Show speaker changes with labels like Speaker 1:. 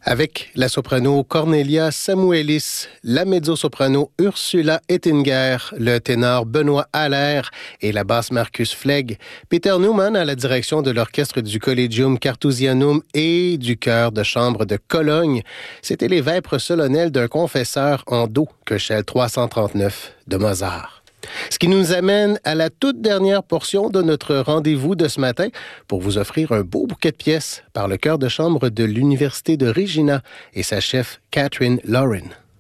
Speaker 1: Avec la soprano Cornelia Samuelis, la mezzo-soprano Ursula Ettinger, le ténor Benoît Allaire et la basse Marcus Flegg, Peter Neumann à la direction de l'orchestre du Collegium Carthusianum et du chœur de chambre de Cologne, c'était les vêpres solennelles d'un confesseur en do que Shell 339 de Mozart. Ce qui nous amène à la toute dernière portion de notre rendez-vous de ce matin pour vous offrir un beau bouquet de pièces par le chœur de chambre de l'Université de Regina et sa chef Catherine Lauren.